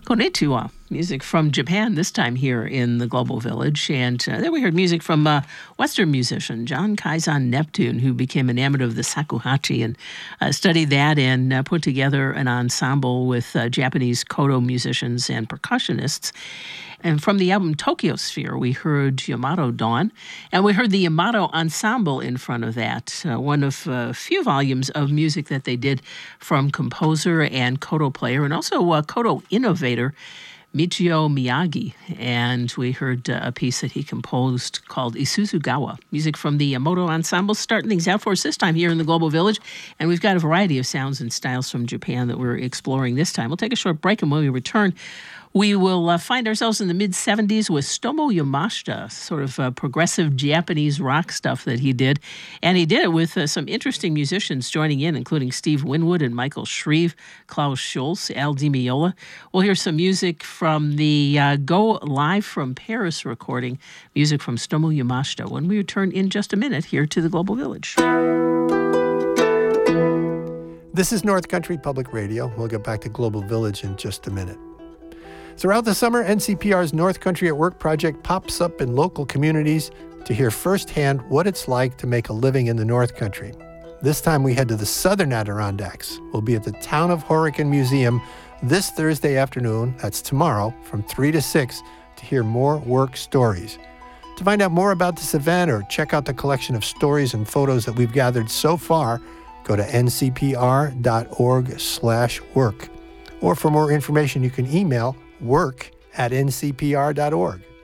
Konnichiwa, music from Japan, this time here in the Global Village. And then we heard music from Western musician John Kaizan Neptune, who became enamored of the shakuhachi and studied that and put together an ensemble with Japanese koto musicians and percussionists. And from the album Tokyo Sphere, we heard Yamato Dawn, and we heard the Yamato Ensemble in front of that, one of a few volumes of music that they did from composer and koto player, and also koto innovator Michio Miyagi. And we heard a piece that he composed called Isuzugawa, music from the Yamato Ensemble, starting things out for us this time here in the Global Village. And we've got a variety of sounds and styles from Japan that we're exploring this time. We'll take a short break, and when we return, we will find ourselves in the mid-'70s with Tsutomu Yamashita, sort of progressive Japanese rock stuff that he did. And he did it with some interesting musicians joining in, including Steve Winwood and Michael Shreve, Klaus Schulze, Al Di Meola. We'll hear some music from the Go Live from Paris recording, music from Tsutomu Yamashita, when we return in just a minute here to the Global Village. This is North Country Public Radio. We'll get back to Global Village in just a minute. Throughout the summer, NCPR's North Country at Work project pops up in local communities to hear firsthand what it's like to make a living in the North Country. This time we head to the Southern Adirondacks. We'll be at the Town of Horicon Museum this Thursday afternoon, that's tomorrow, from 3 to 6, to hear more work stories. To find out more about this event or check out the collection of stories and photos that we've gathered so far, go to ncpr.org/work. Or for more information, you can email work@ncpr.org.